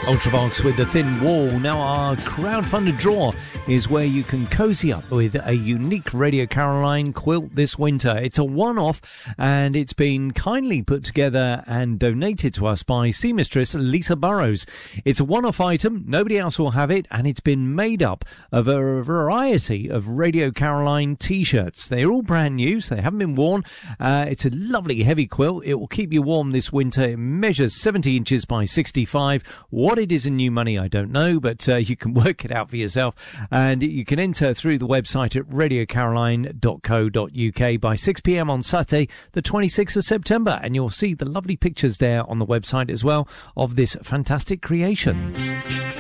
Ultravox with the Thin Wall. Now our crowdfunded draw is where you can cozy up with a unique Radio Caroline quilt this winter. It's a one-off and it's been kindly put together and donated to us by Sea Mistress Lisa Burrows. It's a one-off item, nobody else will have it, and it's been made up of a variety of Radio Caroline t-shirts. They're all brand new, so they haven't been worn. It's a lovely heavy quilt. It will keep you warm this winter. It measures 70 inches by 65. What it is in new money, I don't know, but you can work it out for yourself. And you can enter through the website at radiocaroline.co.uk by 6 p.m. on Saturday, the 26th of September. And you'll see the lovely pictures there on the website as well of this fantastic creation.